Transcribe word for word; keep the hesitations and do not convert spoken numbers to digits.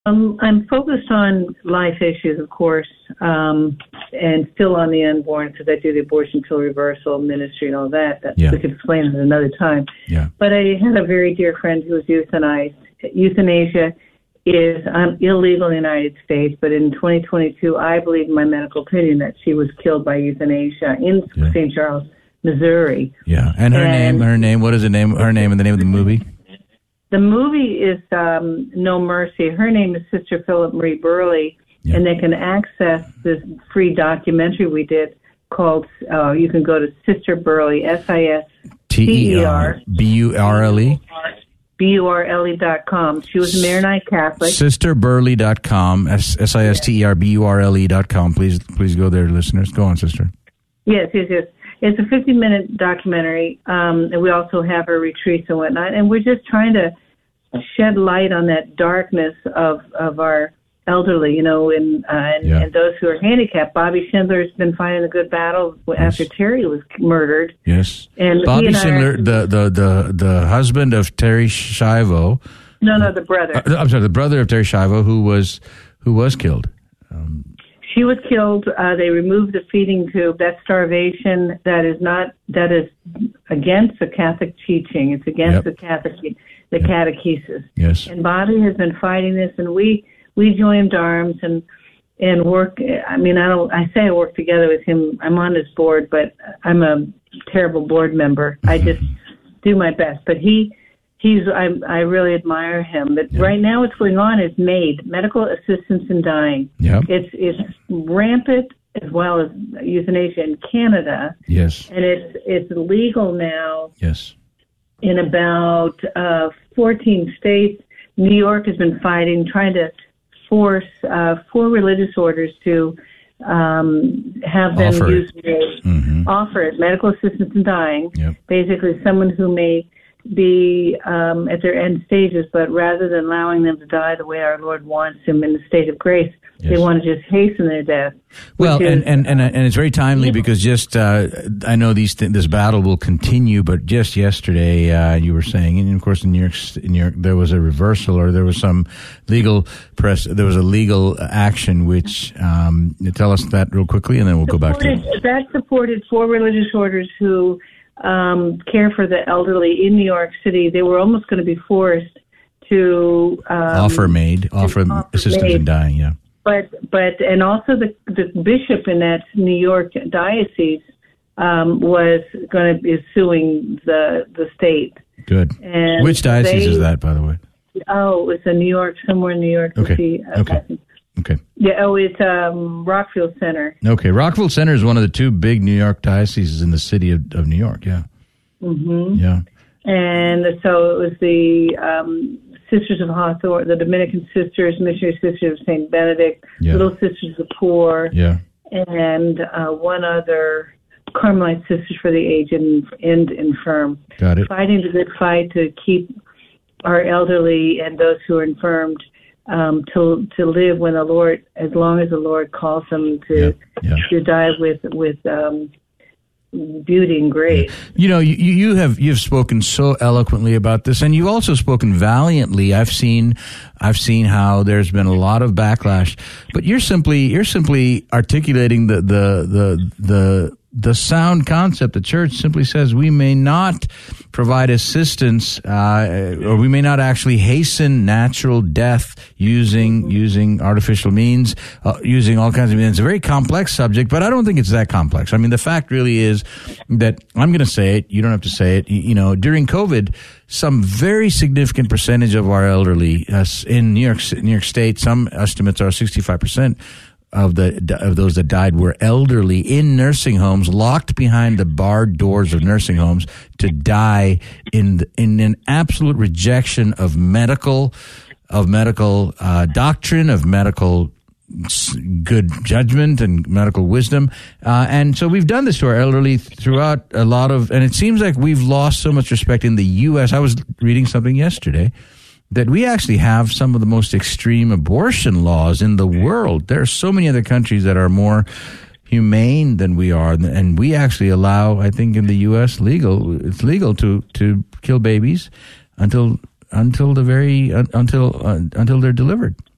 Um, I'm focused on life issues, of course, um, and still on the unborn because I do the abortion pill reversal ministry and all that. That Yeah. we could explain at another time. Yeah. But I had a very dear friend who was euthanized. Euthanasia is um, illegal in the United States, but in twenty twenty-two, I believe in my medical opinion that she was killed by euthanasia in Yeah. Saint Charles, Missouri. Yeah. And her And- name, her name, what is the name, her name and the name of the movie? The movie is um, No Mercy. Her name is Sister Philip Marie Burley, Yeah. and they can access this free documentary we did called, uh, you can go to Sister Burley, S I S T E R B U R L E B U R L E dot com. She was a Maronite Catholic. sister burley dot com, S I S T E R B U R L E dot com. Please, please go there, listeners. Go on, sister. Yes, yes, yes. It's a fifty-minute documentary, um, and we also have our retreats and whatnot, and we're just trying to shed light on that darkness of, of our elderly, you know, and, uh, and, Yeah. and those who are handicapped. Bobby Schindler has been fighting a good battle after Terry was murdered. Yes. And Bobby he and I Schindler, are- the, the, the, the husband of Terry Schiavo. No, no, the brother. Uh, I'm sorry, the brother of Terry Schiavo, who was, who was killed. Um, She was killed. Uh, they removed the feeding tube. That's starvation. That is not. That is against the Catholic teaching. It's against Yep. the Catholic, the catechesis. yes. And Bobby has been fighting this, and we we joined arms and and work. I mean, I don't. I say I work together with him. I'm on his board, but I'm a terrible board member. I just do my best. But he. He's. I. I really admire him. But Yeah. right now, what's going on is MAID, medical assistance in dying. Yeah. It's it's rampant as well as euthanasia in Canada, Yes. and it's it's legal now Yes. in about uh, fourteen states. New York has been fighting, trying to force uh, four religious orders to um, have them Offer it. use MAID, Mm-hmm. offer it, medical assistance in dying. Yep. Basically, someone who may be um, at their end stages, but rather than allowing them to die the way our Lord wants them in the state of grace, Yes. they want to just hasten their death. Well, which and, is- and, and, and it's very timely because just, uh, I know these th- this battle will continue, but just yesterday, uh, you were saying, and of course in New York, in New York, there was a reversal or there was some legal press, there was a legal action which, um, tell us that real quickly and then we'll go back to supported, it. that supported four religious orders who um, care for the elderly in New York City. They were almost going to be forced to um, Offer MAID, offer offer assistance MAID. in dying, yeah. But but and also the the bishop in that New York diocese um, was going to be suing the the state. Good. And Which diocese they- is that, by the way? Oh, it's in New York, somewhere in New York. Okay. City. Okay. Okay. Yeah. Oh, it's um, Rockfield Center. Okay. Rockville Center is one of the two big New York dioceses in the city of, of New York, yeah. Mm-hmm. Yeah. And so it was the um, Sisters of Hawthorne, the Dominican Sisters, Missionary Sisters of Saint Benedict, Yeah. Little Sisters of the Poor, Yeah. and uh, one other Carmelite Sisters for the Aged and, and Infirm, Got it. fighting the good fight to keep our elderly and those who are infirmed um, to to live when the Lord, as long as the Lord calls them to Yeah, yeah. to die with with um, beauty and grace. You know, you, you have you've spoken so eloquently about this, and you've also spoken valiantly. I've seen, I've seen how there's been a lot of backlash, but you're simply you're simply articulating the the the the the sound concept. The church simply says we may not provide assistance, uh, or we may not actually hasten natural death using using artificial means, uh, using all kinds of means. It's a very complex subject, but I don't think it's that complex. I mean, the fact really is that I'm going to say it. You don't have to say it. You, you know, during COVID, some very significant percentage of our elderly uh, in New York, New York State, some estimates are sixty-five percent. Of the of those that died were elderly in nursing homes, locked behind the barred doors of nursing homes to die in the, in an absolute rejection of medical of medical uh, doctrine, of medical good judgment and medical wisdom, uh, and so we've done this to our elderly throughout a lot of, and it seems like we've lost so much respect in the U S I was reading something yesterday that we actually have some of the most extreme abortion laws in the world. There are so many other countries that are more humane than we are, and we actually allow, I think in the U S, legal, it's legal to, to kill babies until until the very, uh, until uh, until they're delivered.